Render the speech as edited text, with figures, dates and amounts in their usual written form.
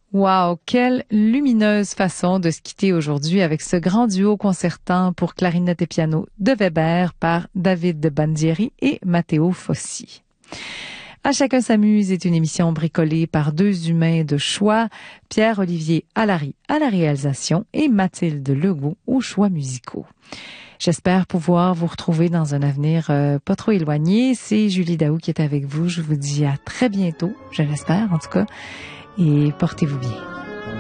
Wow, quelle lumineuse façon de se quitter aujourd'hui avec ce grand duo concertant pour clarinette et piano de Weber par David Bandieri et Matteo Fossi. À chacun s'amuse est une émission bricolée par deux humains de choix, Pierre-Olivier Allary à la réalisation et Mathilde Legault aux choix musicaux. J'espère pouvoir vous retrouver dans un avenir pas trop éloigné. C'est Julie Daou qui est avec vous. Je vous dis à très bientôt, je l'espère en tout cas, et portez-vous bien.